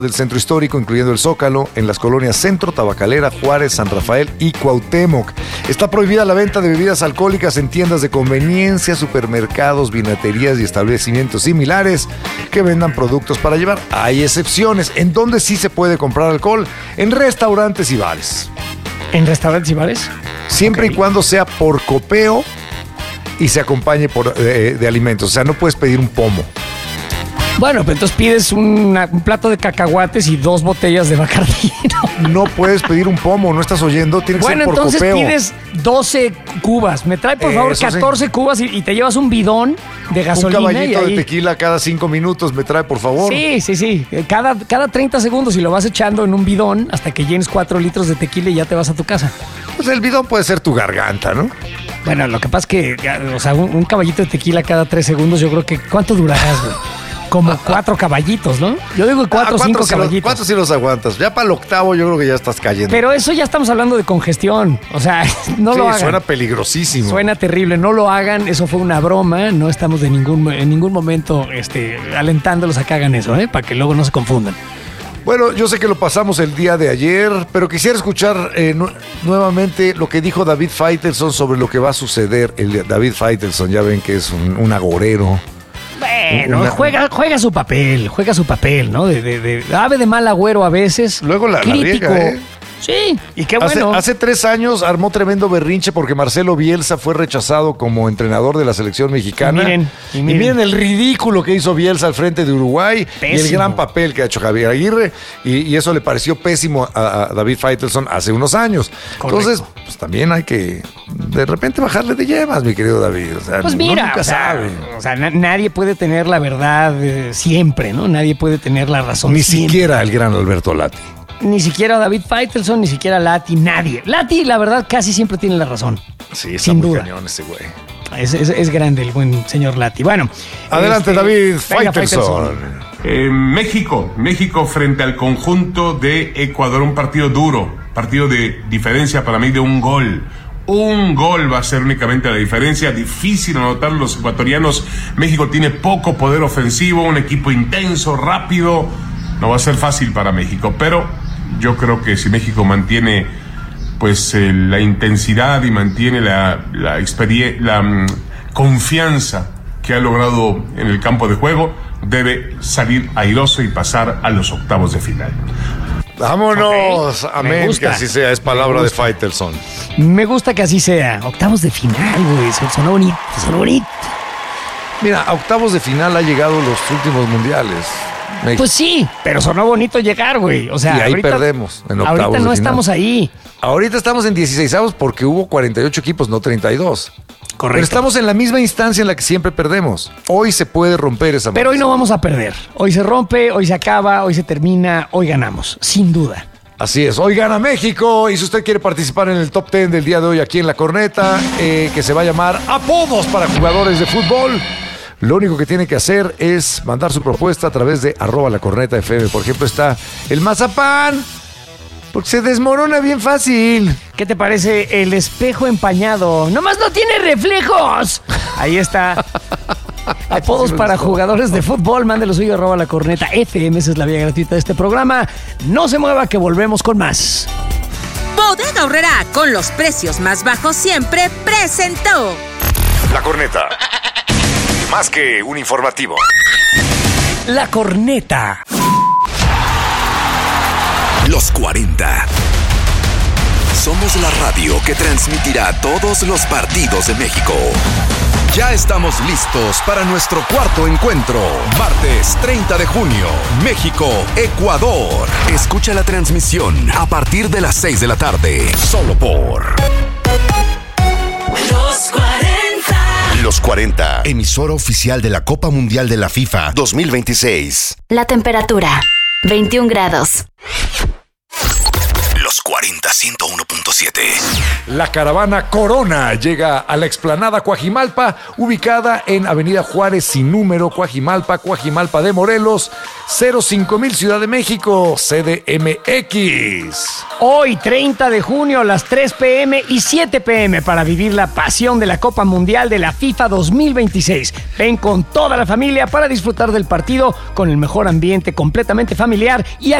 del centro histórico, incluyendo el Zócalo, en las colonias Centro, Tabacalera, Juárez, San Rafael y Cuauhtémoc. Está prohibida la venta de bebidas alcohólicas en tiendas de conveniencia, supermercados, vinaterías y establecimientos similares que vendan productos para llevar. Hay excepciones. ¿En dónde sí se puede comprar alcohol? En restaurantes y bares. ¿En restaurantes y bares? Siempre y cuando sea por copeo y se acompañe de alimentos. O sea, no puedes pedir un pomo. Bueno, pero entonces pides un plato de cacahuates y 2 botellas de Bacardí. No puedes pedir un pomo, no estás oyendo, tiene que ser por entonces copeo. pides 12 cubas. Me trae, por favor, 14 cubas y te llevas un bidón de gasolina. Un caballito y ahí... de tequila cada 5 minutos, me trae, por favor. Sí. Cada 30 segundos y lo vas echando en un bidón hasta que llenes 4 litros de tequila y ya te vas a tu casa. Pues el bidón puede ser tu garganta, ¿no? Bueno, lo que pasa es que, o sea, un caballito de tequila cada 3 segundos, yo creo que... ¿Cuánto durarás, güey? Como 4 caballitos, ¿no? Yo digo 4 o 5 caballitos. 4 sí los aguantas. Ya para el octavo yo creo que ya estás cayendo. Pero eso ya estamos hablando de congestión. O sea, no lo hagan. Suena peligrosísimo. Suena terrible. No lo hagan. Eso fue una broma. No estamos en ningún momento alentándolos a que hagan eso, para que luego no se confundan. Bueno, yo sé que lo pasamos el día de ayer, pero quisiera escuchar nuevamente lo que dijo David Faitelson sobre lo que va a suceder. David Faitelson, ya ven que es un agorero. Bueno, juega su papel, ¿no? De ave de mal agüero a veces. Luego la crítico. riega, Sí, y qué bueno. Hace 3 años armó tremendo berrinche porque Marcelo Bielsa fue rechazado como entrenador de la selección mexicana. Y miren el ridículo que hizo Bielsa al frente de Uruguay. Pésimo. Y el gran papel que ha hecho Javier Aguirre. Y eso le pareció pésimo a David Faitelson hace unos años. Correcto. Entonces, pues también hay que de repente bajarle de yemas, mi querido David. O sea, pues mira, nunca sabe. O sea, nadie puede tener la verdad siempre, ¿no? Nadie puede tener la razón Ni siempre. Siquiera el gran Alberto Lati. Ni siquiera David Faitelson, ni siquiera Lati, nadie. Lati, la verdad, casi siempre tiene la razón. Sí, está sin muy duda. cañón ese güey. Es grande el buen señor Lati. Bueno. Adelante, David Faitelson. México frente al conjunto de Ecuador, un partido duro, partido de diferencia para mí de un gol. Un gol va a ser únicamente la diferencia, difícil anotar los ecuatorianos. México tiene poco poder ofensivo, un equipo intenso, rápido. No va a ser fácil para México, pero yo creo que si México mantiene pues la intensidad y mantiene la confianza que ha logrado en el campo de juego, debe salir airoso y pasar a los octavos de final. Vámonos, okay. Amén, que así sea, es palabra de Faitelson. Me gusta que así sea. Octavos de final, güey, sonó bonito. Mira, a octavos de final ha llegado los últimos mundiales. Pues sí, pero sonó bonito llegar, güey. O sea, y ahí perdemos en octavos. Ahorita no estamos ahí. Ahorita estamos en 16avos porque hubo 48 equipos, no 32. Correcto. Pero estamos en la misma instancia en la que siempre perdemos. Hoy se puede romper esa. Pero hoy no vamos a perder. Hoy se rompe, hoy se acaba, hoy se termina, hoy ganamos, sin duda. Así es, hoy gana México. Y si usted quiere participar en el top 10 del día de hoy aquí en La Corneta, que se va a llamar Apodos para Jugadores de Fútbol, lo único que tiene que hacer es mandar su propuesta a través de @lacornetafm. Por ejemplo, está el mazapán, porque se desmorona bien fácil. ¿Qué te parece el espejo empañado? ¡Nomás no tiene reflejos! Ahí está. Apodos para jugadores de fútbol. Mándelo suyo @lacornetafm. Esa es la vía gratuita de este programa. No se mueva, que volvemos con más. Bodega Aurrerá, con los precios más bajos siempre, presentó La Corneta. Más que un informativo. La Corneta. Los 40. Somos la radio que transmitirá todos los partidos de México. Ya estamos listos para nuestro cuarto encuentro. Martes 30 de junio, México-Ecuador. Escucha la transmisión a partir de las 6 de la tarde. Solo por Los 40. Los 40, emisora oficial de la Copa Mundial de la FIFA 2026. La temperatura, 21 grados. Los 40. Corrienta 101.7. La caravana Corona llega a la explanada Coajimalpa, ubicada en Avenida Juárez sin número, Coajimalpa de Morelos, 05000 Ciudad de México, CDMX. Hoy, 30 de junio, a las 3 p.m. y 7 p.m. para vivir la pasión de la Copa Mundial de la FIFA 2026. Ven con toda la familia para disfrutar del partido con el mejor ambiente completamente familiar y